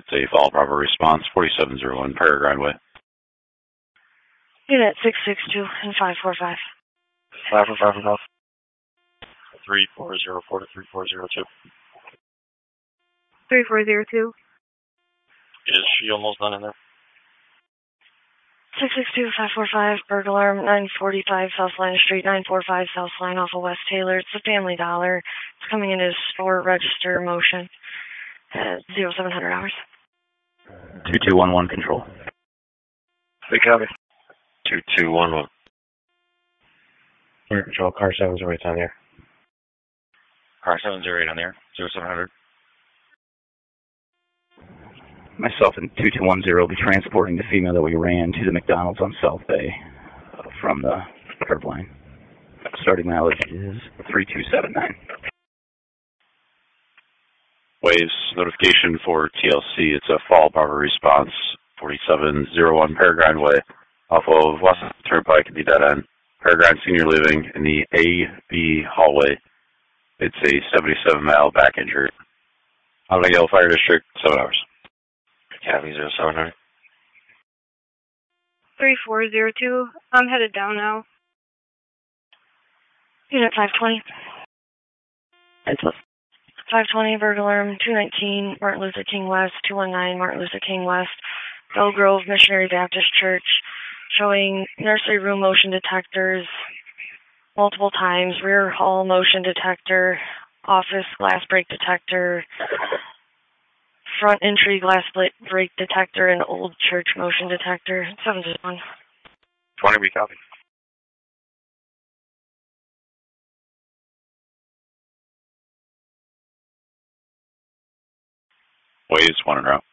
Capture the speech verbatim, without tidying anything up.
It's a fall proper response, forty-seven oh one Peregrine Way. Unit six six two and five four five. five four five and three four zero four to three four zero two. three four zero two. Is she almost done in there? six six two, five four five, burglar, nine forty-five South Line Street, nine forty-five South Line off of West Taylor. It's a Family Dollar. It's coming in as store register motion at zero seven hundred hours. two two one one control. Big copy. two two one one. Air control, car seven zero eight on the air. Car seven zero eight on the air, zero seven hundred. Myself and two two one zero will be transporting the female that we ran to the McDonald's on South Bay uh, from the curb line. Starting mileage is three two seven nine. Waves notification for T L C. It's a fall proper response, forty-seven oh one Peregrine Way, off of West Turnpike at the dead end. Peregrine Senior Living in the A B hallway. It's a seventy-seven mile back injury. Out of Yellow Fire District, seven hours. Copy, zero seven hundred. three four zero two. I'm headed down now. Unit five twenty. five twenty, burglar, two nineteen, Martin Luther King West, two one nine, Martin Luther King West, Bell Grove Missionary Baptist Church, showing nursery room motion detectors multiple times, rear hall motion detector, office glass break detector, front entry glass break detector, and old church motion detector. seven zero one. twenty, we copy. Waves, one en route.